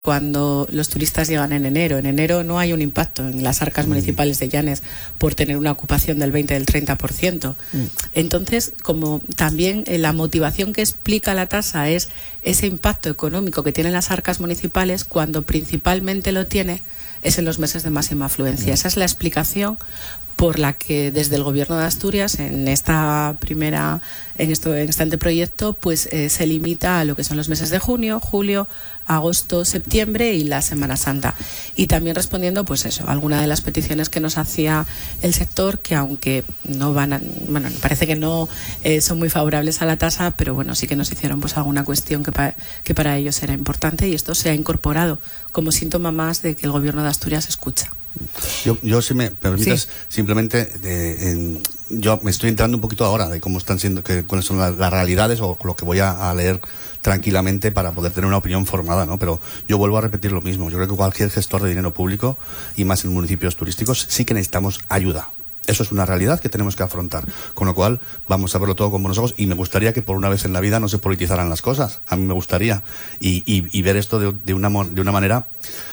cuando los turistas llegan en enero. En enero no hay un impacto en las arcas municipales de Llanes por tener una ocupación del 20 del 30%. Entonces, como también la motivación que explica la tasa es ese impacto económico que tienen las arcas municipales, cuando principalmente lo tiene es en los meses de máxima afluencia. Esa es la explicación por la que desde el Gobierno de Asturias en este anteproyecto pues se limita a lo que son los meses de junio, julio, agosto, septiembre y la Semana Santa. Y también respondiendo pues eso, a alguna de las peticiones que nos hacía el sector, que aunque no parece que no son muy favorables a la tasa, pero bueno, sí que nos hicieron pues alguna cuestión que para ellos era importante, y esto se ha incorporado como síntoma más de que el Gobierno de Asturias escucha. Yo si me permites, simplemente yo me estoy enterando un poquito ahora de cómo están siendo, cuáles son las realidades, o lo que voy a leer tranquilamente para poder tener una opinión formada, ¿no? Pero yo vuelvo a repetir lo mismo. Yo creo que cualquier gestor de dinero público, y más en municipios turísticos, sí que necesitamos ayuda. Eso es una realidad que tenemos que afrontar. Con lo cual, vamos a verlo todo con buenos ojos, y me gustaría que por una vez en la vida no se politizaran las cosas. A mí me gustaría. Y ver esto de una manera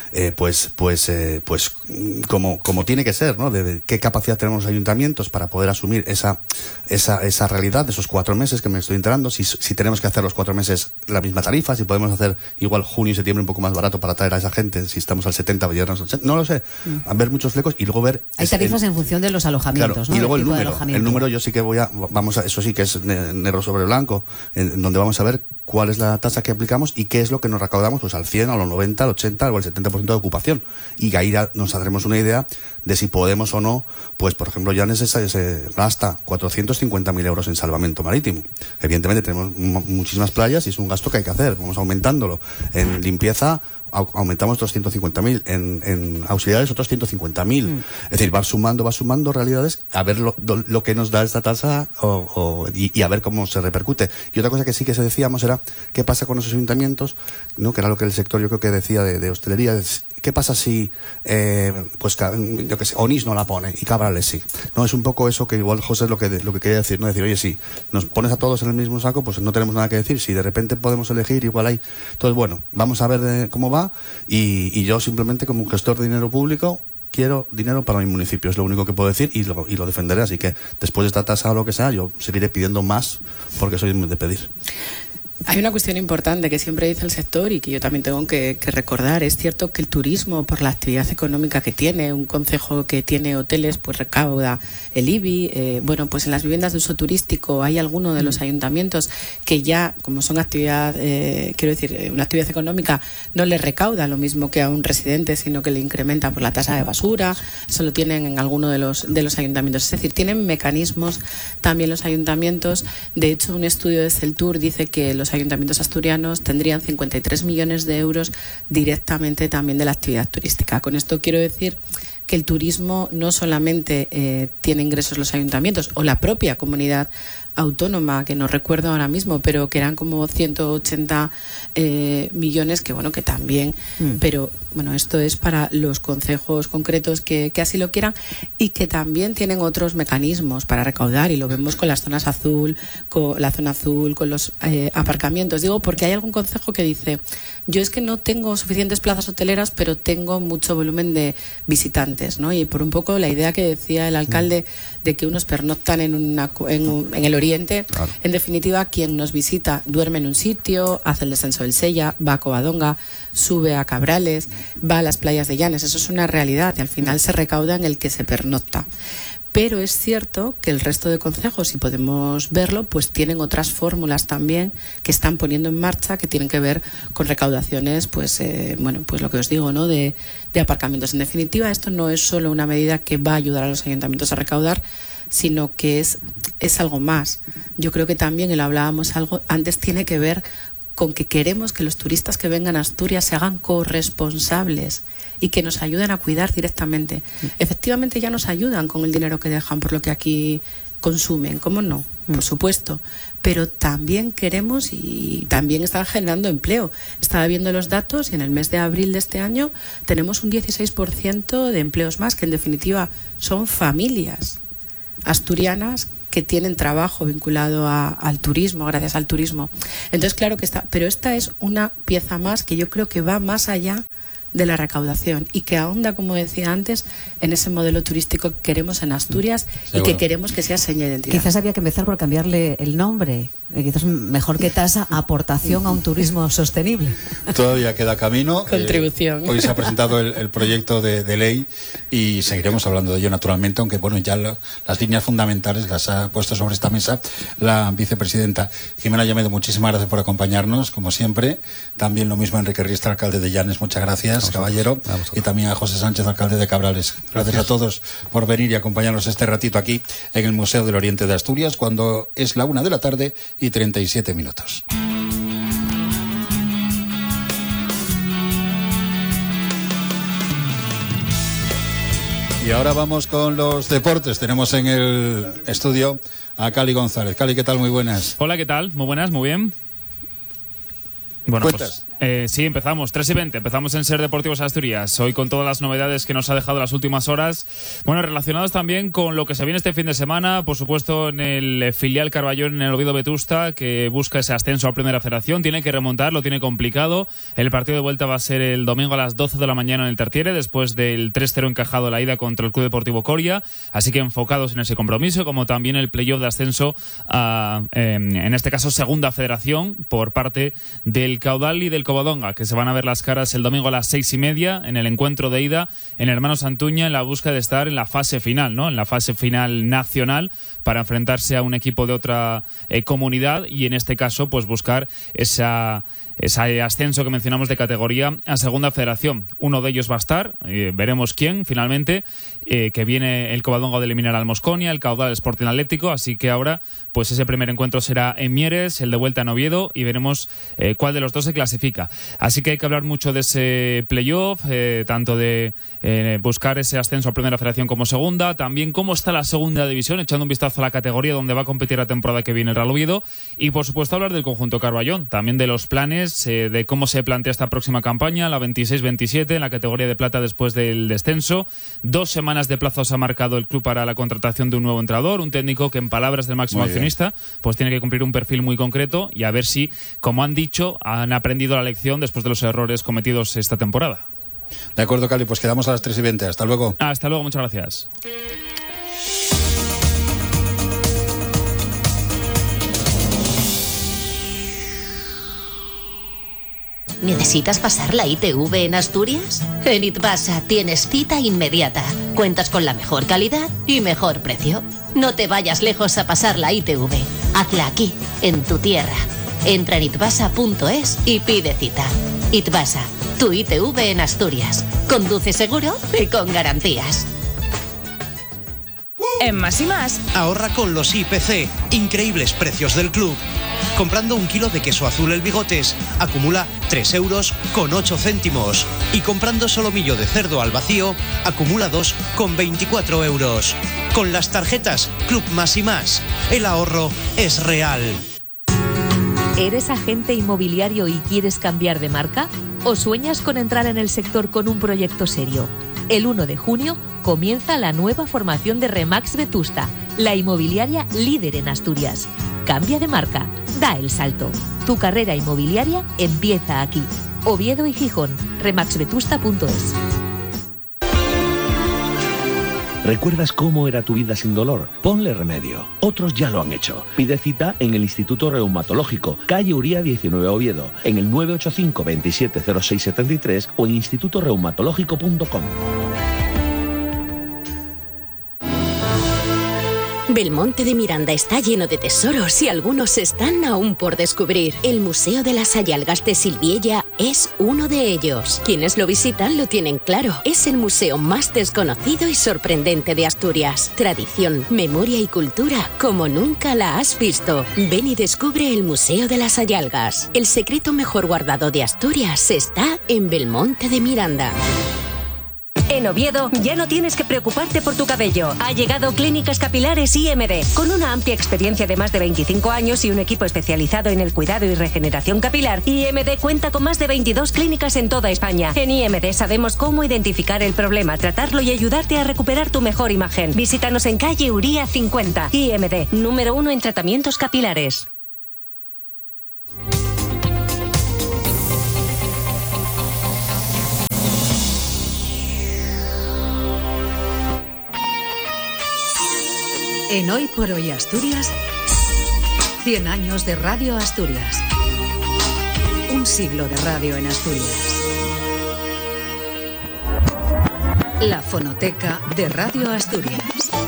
como tiene que ser, ¿no? De qué capacidad tenemos los ayuntamientos para poder asumir esa realidad de esos 4 meses que me estoy enterando, si tenemos que hacer los 4 meses la misma tarifa, si podemos hacer igual junio y septiembre un poco más barato para atraer a esa gente, si estamos al 70 o llegarnos al 80, no lo sé, a ver muchos flecos, y luego ver... Hay tarifas en función de los alojamientos, claro, ¿no? Y luego el número yo sí que eso sí que es negro sobre blanco, en donde vamos a ver cuál es la tasa que aplicamos y qué es lo que nos recaudamos, pues al 100, al 90, al 80 o al 70% de ocupación. Y ahí nos haremos una idea de si podemos o no, pues por ejemplo Llanes se gasta 450.000 euros en salvamento marítimo. Evidentemente tenemos muchísimas playas y es un gasto que hay que hacer, vamos aumentándolo. En limpieza aumentamos 250.000, en auxiliares otros 150.000. Es decir, va sumando realidades, a ver lo que nos da esta tasa y a ver cómo se repercute. Y otra cosa que sí que decíamos era qué pasa con esos ayuntamientos, ¿no? Que era lo que el sector yo creo que decía de hostelería. ¿Qué pasa si yo que sé, Onís no la pone y Cabrales sí? No, es un poco eso que igual José es lo que quería decir, ¿no? Decir, oye, si nos pones a todos en el mismo saco, pues no tenemos nada que decir. Si de repente podemos elegir, igual hay... Entonces, bueno, vamos a ver cómo va, y yo simplemente como un gestor de dinero público quiero dinero para mi municipio, es lo único que puedo decir, y lo defenderé. Así que después de esta tasa o lo que sea, yo seguiré pidiendo más, porque soy de pedir. Hay una cuestión importante que siempre dice el sector y que yo también tengo que recordar. Es cierto que el turismo, por la actividad económica que tiene, un concejo que tiene hoteles, pues recauda el IBI. Pues en las viviendas de uso turístico hay algunos de los ayuntamientos que ya, como son una actividad económica, no le recauda lo mismo que a un residente, sino que le incrementa por la tasa de basura. Eso lo tienen en alguno de los ayuntamientos. Es decir, tienen mecanismos también los ayuntamientos. De hecho, un estudio de Celtur dice que los ayuntamientos asturianos tendrían 53 millones de euros directamente también de la actividad turística. Con esto quiero decir que el turismo no solamente tiene ingresos los ayuntamientos o la propia comunidad autónoma, que no recuerdo ahora mismo, pero que eran como 180 millones, que también, pero bueno, esto es para los concejos concretos que así lo quieran, y que también tienen otros mecanismos para recaudar, y lo vemos con las zonas azul, con la zona azul, con los aparcamientos. Digo, porque hay algún concejo que dice, yo es que no tengo suficientes plazas hoteleras, pero tengo mucho volumen de visitantes, ¿no? Y por un poco la idea que decía el alcalde de que unos pernoctan en el oriente. Claro. En definitiva, quien nos visita duerme en un sitio, hace el descenso del Sella, va a Covadonga, sube a Cabrales, va a las playas de Llanes. Eso es una realidad y al final se recauda en el que se pernocta. Pero es cierto que el resto de concejos, si podemos verlo, pues tienen otras fórmulas también que están poniendo en marcha, que tienen que ver con recaudaciones, pues lo que os digo, ¿no? De aparcamientos. En definitiva, esto no es solo una medida que va a ayudar a los ayuntamientos a recaudar, sino que es algo más. Yo creo que también, y lo hablábamos algo antes, tiene que ver con que queremos que los turistas que vengan a Asturias se hagan corresponsables y que nos ayuden a cuidar directamente. Efectivamente ya nos ayudan con el dinero que dejan por lo que aquí consumen, ¿cómo no? Por supuesto, pero también queremos, y también están generando empleo. Estaba viendo los datos y en el mes de abril de este año tenemos un 16% de empleos más, que en definitiva son familias asturianas que tienen trabajo vinculado al turismo, gracias al turismo. Entonces, claro que pero esta es una pieza más que yo creo que va más allá de la recaudación y que ahonda, como decía antes, en ese modelo turístico que queremos en Asturias y que queremos que sea seña de identidad. Quizás había que empezar por cambiarle el nombre. Quizás mejor que tasa, aportación a un turismo sostenible. Todavía queda camino. Contribución. Hoy se ha presentado el proyecto de ley y seguiremos hablando de ello naturalmente, aunque bueno, ya las líneas fundamentales las ha puesto sobre esta mesa la vicepresidenta Jimena Llamedo. Muchísimas gracias por acompañarnos, como siempre. También lo mismo Enrique Riestra, alcalde de Llanes. Muchas gracias, caballero. Y también a José Sánchez, alcalde de Cabrales. Gracias a todos por venir y acompañarnos este ratito aquí en el Museo del Oriente de Asturias, cuando es la 1:00 y 37 minutos. Y ahora vamos con los deportes. Tenemos en el estudio a Cali González. Cali, ¿qué tal? Muy buenas. Hola, ¿qué tal? Muy buenas, muy bien. Bueno, ¿Cuentas? Sí, empezamos, 3:20, empezamos en Ser Deportivos Asturias, hoy con todas las novedades que nos ha dejado las últimas horas, bueno, relacionados también con lo que se viene este fin de semana, por supuesto en el filial Carballón, en el Oviedo Vetusta, que busca ese ascenso a Primera Federación, tiene que remontar, lo tiene complicado, el partido de vuelta va a ser el domingo a las 12 de la mañana en el Tartiere, después del 3-0 encajado la ida contra el Club Deportivo Coria, así que enfocados en ese compromiso, como también el playoff de ascenso a, en este caso, Segunda Federación, por parte del Caudal y del Covadonga, que se van a ver las caras el domingo a las 6:30 en el encuentro de ida en Hermanos Santuña, en la búsqueda de estar en la fase final, ¿no? En la fase final nacional, para enfrentarse a un equipo de otra comunidad y en este caso pues buscar ese ascenso que mencionamos de categoría a Segunda Federación. Uno de ellos va a estar, veremos quién finalmente, que viene el Covadonga de eliminar al Mosconia, el Caudal Sporting Atlético, así que ahora pues ese primer encuentro será en Mieres, el de vuelta en Oviedo, y veremos cuál de los dos se clasifica. Así que hay que hablar mucho de ese playoff, tanto de buscar ese ascenso a Primera Federación como Segunda, también cómo está la Segunda División, echando un vistazo a la categoría donde va a competir la temporada que viene el Real Oviedo, y por supuesto hablar del conjunto Carballón, también de los planes, de cómo se plantea esta próxima campaña, la 26-27, en la categoría de plata después del descenso. 2 semanas de plazo se ha marcado el club para la contratación de un nuevo entrenador, un técnico que, en palabras del máximo accionista, pues tiene que cumplir un perfil muy concreto, y a ver si, como han dicho, han aprendido la lección después de los errores cometidos esta temporada. De acuerdo, Cali, pues quedamos a las 3:20. Hasta luego. Hasta luego, muchas gracias. ¿Necesitas pasar la ITV en Asturias? En Itbasa tienes cita inmediata. Cuentas con la mejor calidad y mejor precio. No te vayas lejos a pasar la ITV. Hazla aquí, en tu tierra. Entra en itbasa.es y pide cita. Itbasa, tu ITV en Asturias. Conduce seguro y con garantías. En Más y Más, ahorra con los IPC, increíbles precios del club. Comprando 1 kilo de queso azul El Bigotes, acumula 3,08 €. Y comprando solomillo de cerdo al vacío, acumula 2,24 €. Con las tarjetas Club Más y Más, el ahorro es real. ¿Eres agente inmobiliario y quieres cambiar de marca? ¿O sueñas con entrar en el sector con un proyecto serio? El 1 de junio comienza la nueva formación de Remax Vetusta, la inmobiliaria líder en Asturias. Cambia de marca, da el salto. Tu carrera inmobiliaria empieza aquí. Oviedo y Gijón, remaxvetusta.es. ¿Recuerdas cómo era tu vida sin dolor? Ponle remedio. Otros ya lo han hecho. Pide cita en el Instituto Reumatológico, calle Uría 19 Oviedo, en el 985 27 06 73 o en institutoreumatológico.com. Belmonte de Miranda está lleno de tesoros y algunos están aún por descubrir. El Museo de las Sayalgas de Silviella es uno de ellos. Quienes lo visitan lo tienen claro. Es el museo más desconocido y sorprendente de Asturias. Tradición, memoria y cultura como nunca la has visto. Ven y descubre el Museo de las Sayalgas. El secreto mejor guardado de Asturias está en Belmonte de Miranda. En Oviedo ya no tienes que preocuparte por tu cabello. Ha llegado Clínicas Capilares IMD. Con una amplia experiencia de más de 25 años y un equipo especializado en el cuidado y regeneración capilar, IMD cuenta con más de 22 clínicas en toda España. En IMD sabemos cómo identificar el problema, tratarlo y ayudarte a recuperar tu mejor imagen. Visítanos en calle Uría 50. IMD, número 1 en tratamientos capilares. En Hoy por Hoy Asturias, 100 años de Radio Asturias. Un siglo de radio en Asturias. La fonoteca de Radio Asturias.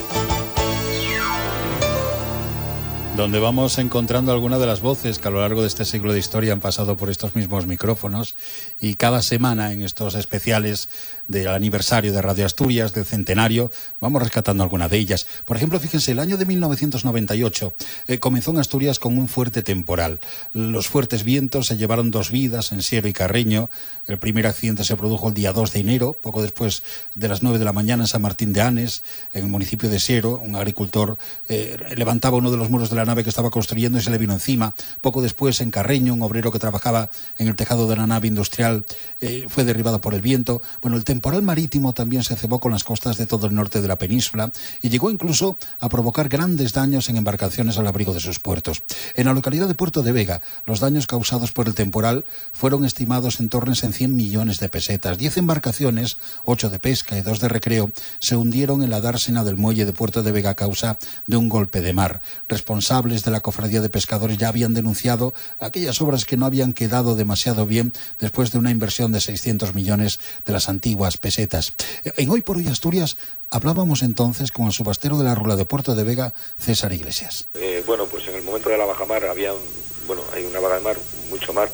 Donde vamos encontrando algunas de las voces que a lo largo de este siglo de historia han pasado por estos mismos micrófonos, y cada semana en estos especiales del aniversario de Radio Asturias, del centenario, vamos rescatando alguna de ellas. Por ejemplo, fíjense, el año de 1998 comenzó en Asturias con un fuerte temporal. Los fuertes vientos se llevaron 2 vidas en Siero y Carreño. El primer accidente se produjo el día 2 de enero, poco después de las 9 de la mañana en San Martín de Anes, en el municipio de Siero. Un agricultor levantaba uno de los muros de la nave que estaba construyendo y se le vino encima. Poco después, en Carreño, un obrero que trabajaba en el tejado de la nave industrial fue derribado por el viento. Bueno, el temporal marítimo también se cebó con las costas de todo el norte de la península y llegó incluso a provocar grandes daños en embarcaciones al abrigo de sus puertos. En la localidad de Puerto de Vega, los daños causados por el temporal fueron estimados en torno a 100 millones de pesetas. 10 embarcaciones, 8 de pesca y 2 de recreo, se hundieron en la dársena del muelle de Puerto de Vega a causa de un golpe de mar. Responsables de la cofradía de pescadores ya habían denunciado aquellas obras que no habían quedado demasiado bien después de una inversión de 600 millones de las antiguas pesetas. En Hoy por Hoy Asturias hablábamos entonces con el subastero de la Rula de Puerto de Vega, César Iglesias. Bueno, pues en el momento de la bajamar hay una vaga de mar, mucho mar.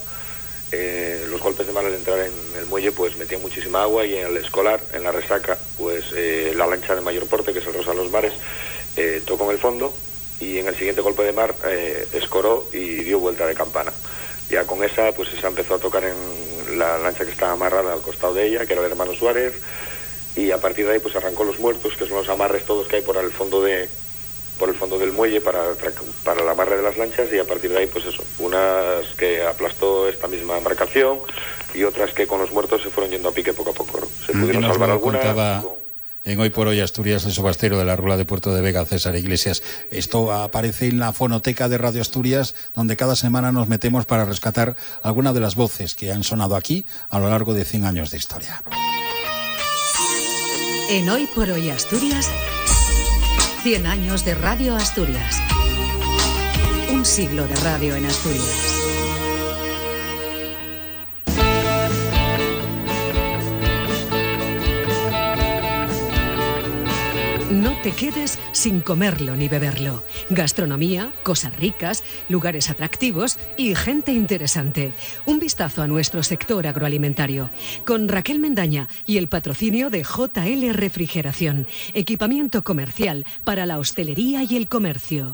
Los golpes de mar al entrar en el muelle pues metían muchísima agua, y en el escolar, en la resaca, pues la lancha de mayor porte, que es el Rosa de los Mares, tocó en el fondo, y en el siguiente golpe de mar escoró y dio vuelta de campana. Ya con esa empezó a tocar en la lancha que estaba amarrada al costado de ella, que era el hermano Suárez, y a partir de ahí pues arrancó los muertos, que son los amarres todos que hay por el fondo del muelle para el amarre de las lanchas, y a partir de ahí pues eso, unas que aplastó esta misma embarcación y otras que con los muertos se fueron yendo a pique poco a poco, ¿no? Se pudieron salvar algunas. En Hoy por Hoy Asturias, el subastero de la Rula de Puerto de Vega, César Iglesias. Esto aparece en la fonoteca de Radio Asturias, donde cada semana nos metemos para rescatar alguna de las voces que han sonado aquí a lo largo de 100 años de historia. En Hoy por Hoy Asturias, 100 años de Radio Asturias. Un siglo de radio en Asturias. No te quedes sin comerlo ni beberlo. Gastronomía, cosas ricas, lugares atractivos y gente interesante. Un vistazo a nuestro sector agroalimentario. Con Raquel Mendaña y el patrocinio de JL Refrigeración. Equipamiento comercial para la hostelería y el comercio.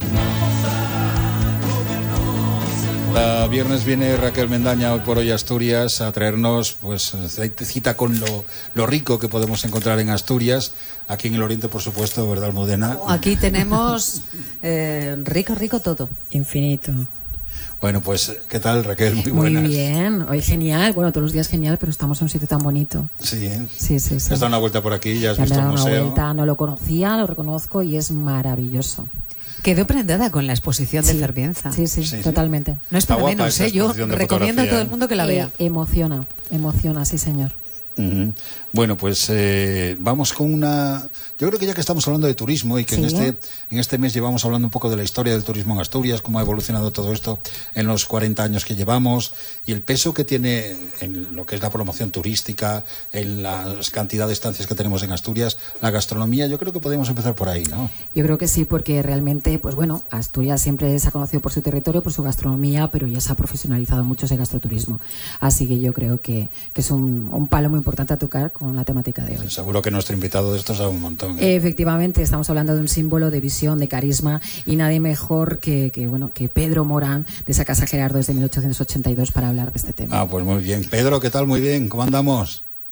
Cada viernes viene Raquel Mendaña, Hoy por Hoy Asturias, a traernos pues cita con lo rico que podemos encontrar en Asturias, aquí en el Oriente, por supuesto, ¿verdad, Almudena? Aquí tenemos rico todo. Infinito. Bueno, pues, ¿qué tal, Raquel? Muy buenas. Muy bien, hoy genial, bueno, todos los días genial, pero estamos en un sitio tan bonito. Sí, ¿eh? Sí. Has dado una vuelta por aquí, ya has Ya visto me he el dado museo. una vuelta, no lo conocía, lo reconozco y es maravilloso. Quedé prendada con la exposición de Cervienza. Sí, totalmente. No es para menos, yo recomiendo a todo el mundo que la vea. Emociona, sí señor. Uh-huh. Bueno, pues vamos con una... Yo creo que ya que estamos hablando de turismo y que ¿Sí? en este mes llevamos hablando un poco de la historia del turismo en Asturias, cómo ha evolucionado todo esto en los 40 años que llevamos y el peso que tiene en lo que es la promoción turística, en la cantidad de estancias que tenemos en Asturias, la gastronomía, yo creo que podemos empezar por ahí, ¿no? Yo creo que sí, porque realmente, pues bueno, Asturias siempre se ha conocido por su territorio, por su gastronomía, pero ya se ha profesionalizado mucho ese gastroturismo. Así que yo creo que es un palo muy importante a tocar con la temática de hoy. Seguro que nuestro invitado de esto sabe un montón. Efectivamente, estamos hablando de un símbolo de visión, de carisma, y nadie mejor que Pedro Morán, de esa Casa Gerardo desde 1882, para hablar de este tema. Ah, pues muy bien. Pedro, ¿qué tal? Muy bien. ¿Cómo andamos?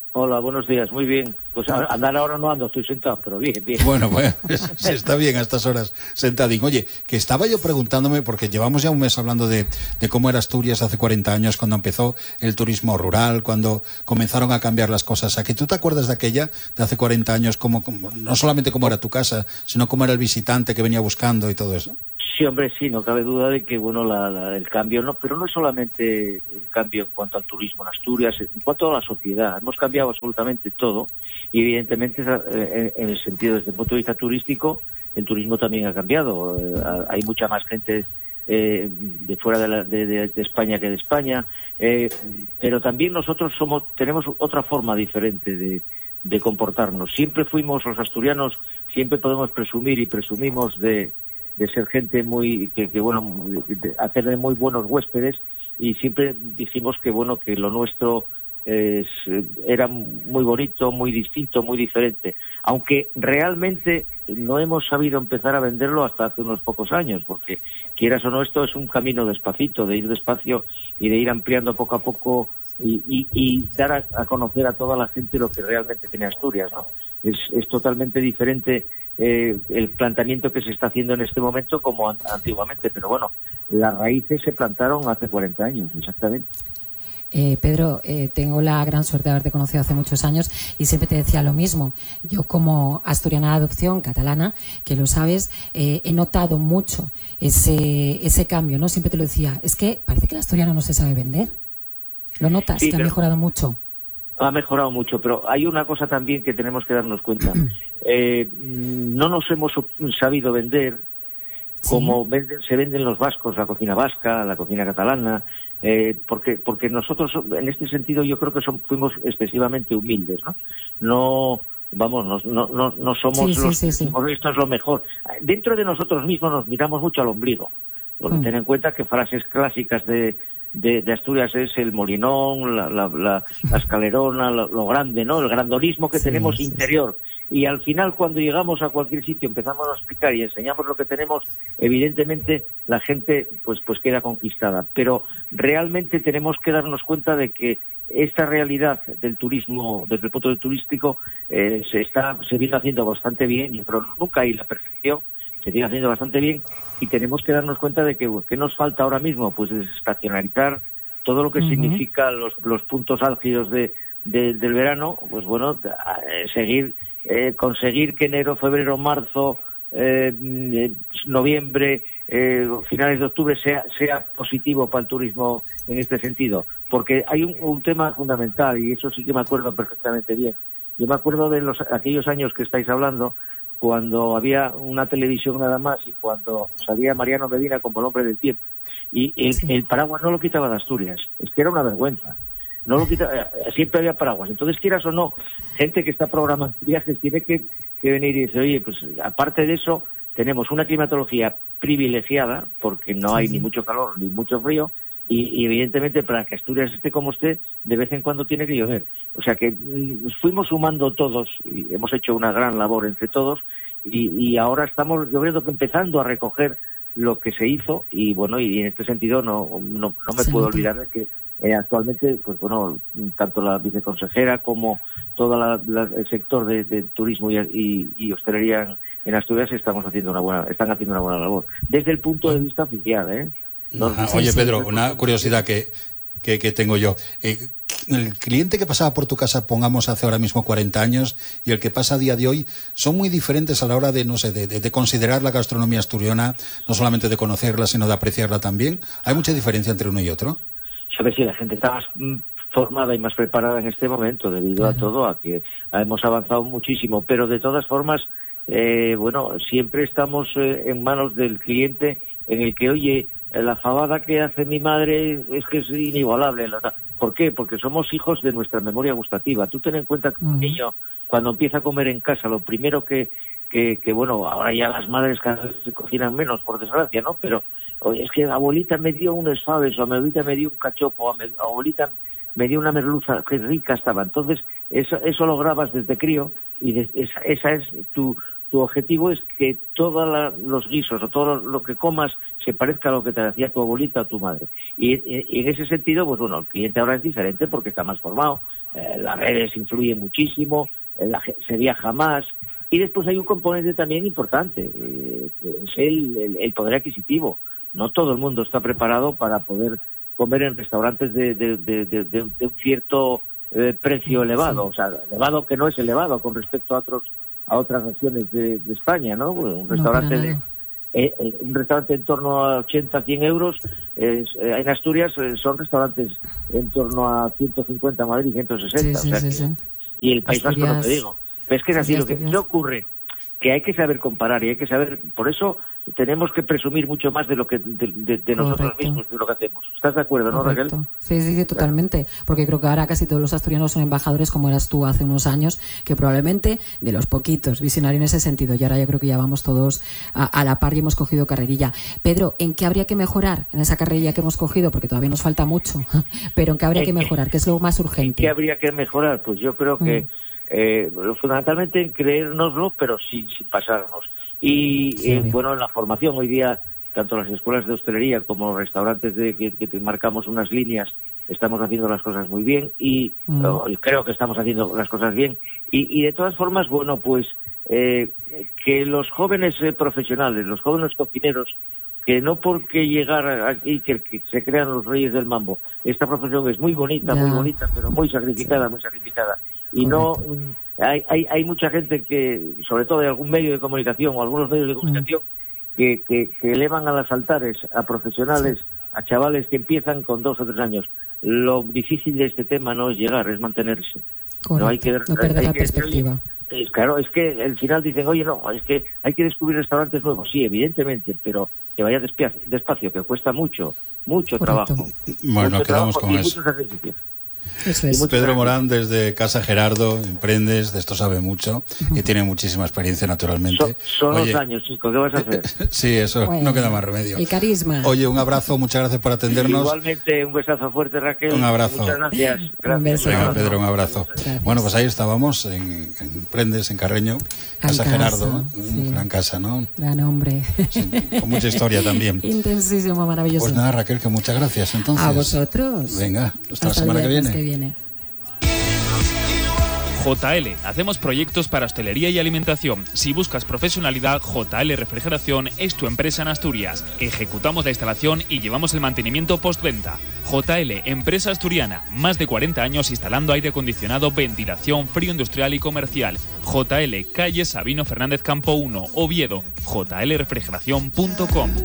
Hola, buenos días, muy bien. Pues andar ahora no ando, estoy sentado, pero bien, bien. Bueno, se está bien a estas horas sentadín. Oye, que estaba yo preguntándome, porque llevamos ya un mes hablando de cómo era Asturias hace 40 años, cuando empezó el turismo rural, cuando comenzaron a cambiar las cosas. ¿A que tú te acuerdas de aquella, de hace 40 años, como no solamente cómo era tu casa, sino cómo era el visitante que venía buscando y todo eso? Sí, hombre, sí, no cabe duda de que, bueno, el cambio, no, pero no es solamente el cambio en cuanto al turismo en Asturias, en cuanto a la sociedad. Hemos cambiado absolutamente todo y, evidentemente, en el sentido, desde el punto de vista turístico, el turismo también ha cambiado. Hay mucha más gente de fuera de España que de España, pero también nosotros tenemos otra forma diferente de comportarnos. Siempre fuimos, los asturianos, siempre podemos presumir y presumimos de ser gente muy de hacer de muy buenos huéspedes, y siempre dijimos que que lo nuestro era muy bonito, muy distinto, muy diferente, aunque realmente no hemos sabido empezar a venderlo hasta hace unos pocos años, porque quieras o no, esto es un camino despacito, de ir despacio y de ir ampliando poco a poco y dar a conocer a toda la gente lo que realmente tiene Asturias, ¿no? Es totalmente diferente el planteamiento que se está haciendo en este momento como antiguamente, pero bueno, las raíces se plantaron hace 40 años, exactamente. Pedro, tengo la gran suerte de haberte conocido hace muchos años y siempre te decía lo mismo. Yo, como asturiana de adopción catalana, que lo sabes, he notado mucho ese cambio, ¿no? Siempre te lo decía, es que parece que el asturiano no se sabe vender. ¿Lo notas? Sí, que ha mejorado mucho. Ha mejorado mucho, pero hay una cosa también que tenemos que darnos cuenta. No nos hemos sabido vender como se venden los vascos, la cocina vasca, la cocina catalana, porque nosotros, en este sentido, yo creo que fuimos excesivamente humildes, ¿no? No somos esto es lo mejor. Dentro de nosotros mismos nos miramos mucho al ombligo, porque ten en cuenta que frases clásicas de Asturias es el molinón, la escalerona, lo grande, ¿no? El grandolismo que tenemos interior. Y al final, cuando llegamos a cualquier sitio, empezamos a explicar y enseñamos lo que tenemos, evidentemente la gente pues queda conquistada. Pero realmente tenemos que darnos cuenta de que esta realidad del turismo, desde el punto de turístico, se viene haciendo bastante bien, pero nunca hay la perfección. Se sigue haciendo bastante bien y tenemos que darnos cuenta de que nos falta ahora mismo, pues desestacionalizar todo lo que significa los puntos álgidos del verano, pues bueno, conseguir que enero, febrero, marzo, noviembre, finales de octubre sea positivo para el turismo en este sentido, porque hay un tema fundamental, y eso sí que me acuerdo perfectamente bien. Yo me acuerdo de aquellos años que estáis hablando, cuando había una televisión nada más y cuando salía Mariano Medina como el hombre del tiempo. Y el paraguas no lo quitaba de Asturias, es que era una vergüenza. No lo quitaba, siempre había paraguas. Entonces, quieras o no, gente que está programando viajes tiene que venir y decir, oye, pues aparte de eso, tenemos una climatología privilegiada, porque no hay ni mucho calor ni mucho frío, y evidentemente para que Asturias esté como esté, de vez en cuando tiene que llover. O sea que fuimos sumando todos, y hemos hecho una gran labor entre todos, y ahora estamos, yo creo que empezando a recoger lo que se hizo, y bueno, y en este sentido no me puedo olvidar de que actualmente, pues bueno, tanto la viceconsejera como todo el sector de turismo y hostelería en Asturias están haciendo una buena labor, desde el punto de vista oficial, ¿eh? Oye, Pedro, una curiosidad que tengo yo. El cliente que pasaba por tu casa, pongamos, hace ahora mismo 40 años, y el que pasa a día de hoy, son muy diferentes a la hora de considerar la gastronomía asturiana, no solamente de conocerla, sino de apreciarla también. ¿Hay mucha diferencia entre uno y otro? Sabes, si la gente está más formada y más preparada en este momento, debido a todo, a que hemos avanzado muchísimo, pero de todas formas, bueno, siempre estamos en manos del cliente, en el que, oye, la fabada que hace mi madre es que es inigualable. ¿Por qué? Porque somos hijos de nuestra memoria gustativa. Tú ten en cuenta que un niño, cuando empieza a comer en casa, lo primero que bueno, ahora ya las madres cada vez se cocinan menos, por desgracia, ¿no? Pero, oye, es que abuelita me dio unos faves, o abuelita me dio un cachopo, o abuelita me dio una merluza, qué rica estaba. Entonces, eso lo grabas desde crío, y esa es tu objetivo, es que todos los guisos o todo lo que comas se parezca a lo que te hacía tu abuelita o tu madre. Y en ese sentido, pues bueno, el cliente ahora es diferente porque está más formado, las redes influyen muchísimo, se viaja más. Y después hay un componente también importante, que es el poder adquisitivo. No todo el mundo está preparado para poder comer en restaurantes de un cierto precio elevado, o sea, elevado que no es elevado con respecto a otras regiones de España, ¿no? Un restaurante un restaurante en torno a 80, 100 euros, en Asturias son restaurantes en torno a 150 en Madrid y 160. Y el País Vasco no te digo. Pero es que es así, lo que ocurre, que hay que saber comparar y hay que saber, por eso tenemos que presumir mucho más de lo que de nosotros mismos, de lo que hacemos. ¿Estás de acuerdo, no, Raquel? Sí, totalmente. Porque creo que ahora casi todos los asturianos son embajadores, como eras tú hace unos años, que probablemente de los poquitos visionarios en ese sentido. Y ahora yo creo que ya vamos todos a la par y hemos cogido carrerilla. Pedro, ¿en qué habría que mejorar en esa carrerilla que hemos cogido? Porque todavía nos falta mucho. Pero ¿en qué habría que mejorar? ¿Qué es lo más urgente? ¿En qué habría que mejorar? Pues yo creo que fundamentalmente en creérnoslo, pero sin pasarnos. Y bueno, en la formación hoy día, tanto las escuelas de hostelería como los restaurantes que marcamos unas líneas, estamos haciendo las cosas muy bien y creo que estamos haciendo las cosas bien. Y de todas formas, bueno, pues que los jóvenes profesionales, los jóvenes cocineros, que no porque llegar aquí que se crean los reyes del mambo. Esta profesión es muy bonita, pero muy sacrificada. Y no hay mucha gente que, sobre todo de algún medio de comunicación o algunos medios de comunicación, que elevan a los altares a profesionales, a chavales que empiezan con 2 o 3 años. Lo difícil de este tema no es llegar, es mantenerse. No hay que perder la perspectiva. Claro, es que al final dicen, oye, no, es que hay que descubrir restaurantes nuevos. Sí, evidentemente, pero que vaya despacio, que cuesta mucho trabajo. Bueno, nos quedamos con eso. Pedro Morán, desde Casa Gerardo, emprendes, de esto sabe mucho y tiene muchísima experiencia, naturalmente. Son los años, chico, ¿qué vas a hacer? Sí, eso, bueno, no queda más remedio. El carisma. Oye, un abrazo, muchas gracias por atendernos. Igualmente, un besazo fuerte, Raquel. Un abrazo. Muchas gracias. Venga, Pedro, un abrazo. Gracias. Bueno, pues ahí estábamos, en Emprendes, en Carreño, Casa Gerardo, gran casa, ¿no? Gran hombre. Sí, con mucha historia también. Intensísimo, maravilloso. Pues nada, Raquel, que muchas gracias, entonces. A vosotros. Venga, hasta la semana que viene. JL, hacemos proyectos para hostelería y alimentación. Si buscas profesionalidad, JL Refrigeración es tu empresa en Asturias. Ejecutamos la instalación y llevamos el mantenimiento postventa. JL, empresa asturiana, más de 40 años instalando aire acondicionado, ventilación, frío industrial y comercial. JL, calle Sabino Fernández Campo 1, Oviedo. jlrefrigeración.com.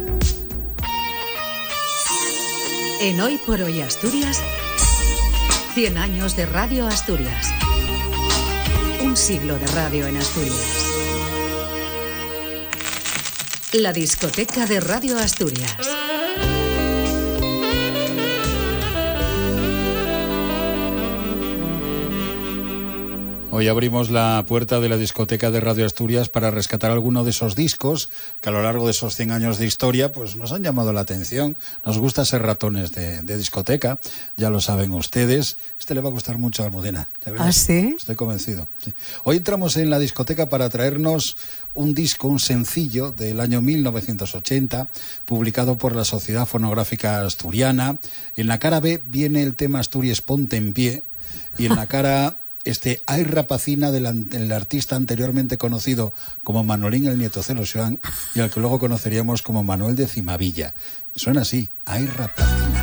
En Hoy por Hoy Asturias, 100 años de Radio Asturias. Un siglo de radio en Asturias. La discoteca de Radio Asturias. Hoy abrimos la puerta de la discoteca de Radio Asturias para rescatar alguno de esos discos que a lo largo de esos 100 años de historia pues nos han llamado la atención. Nos gusta ser ratones de discoteca, ya lo saben ustedes. Este le va a gustar mucho a Almudena. ¿Ah, sí? Estoy convencido. Sí. Hoy entramos en la discoteca para traernos un disco, un sencillo del año 1980, publicado por la Sociedad Fonográfica Asturiana. En la cara B viene el tema Asturias Ponte en Pie y en la cara Ay Rapacina del artista anteriormente conocido como Manolín el Nieto Celosioan y al que luego conoceríamos como Manuel de Cimavilla. Suena así, Ay Rapacina.